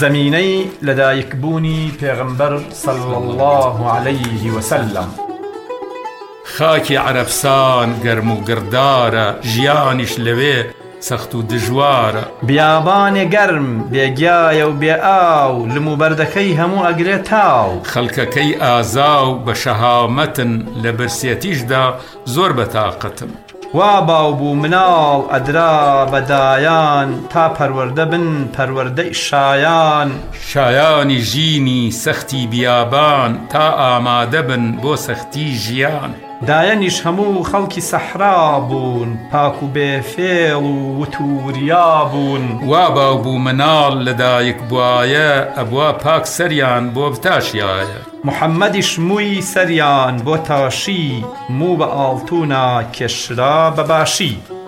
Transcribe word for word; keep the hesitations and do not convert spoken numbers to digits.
زمینەی لەدایکبوونی پێغەمبەر صلی الله عليه وسلم. خاکی عەرەبستان گەرم و گردارە، ژیانیش لەوێ سەخت و دژوارە. بیابانێ گەرم بێگیایە و بێ ئاو، لم و بەردەکەی هەموو ئەگرێ تاو. خەڵکەکەی ئازاو بە شەهامەتن، لە برسێتیشدا زۆر بەتاقەتن. وا باو بوو مناڵ ئەدرا بەدایان، تا پەروەردە بن پەروەردەی شایان. شایانی ژینی سەختی بیابان، تا ئامادە بن بۆ سەختی ژیان. دایەنیش هەموو خەڵکی سەحرا بوون، پاک و بێفێڵ و وتوریا بوون. وا باو بوو مناڵ لەدایک بوایە، ئەبوا پاک سەریان بۆ بتاشیایە. محەممەدیش مووی سەریان بۆ تاشی، موو بە ئاڵتوونە کێشرا بەباشی.